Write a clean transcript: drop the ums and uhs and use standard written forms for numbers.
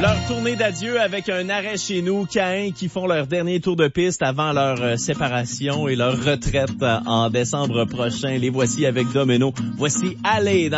Leur tournée d'adieu avec un arrêt chez nous, Caïn qui font leur dernier tour de piste avant leur séparation et leur retraite en décembre prochain. Les voici avec Domino. Voici Allez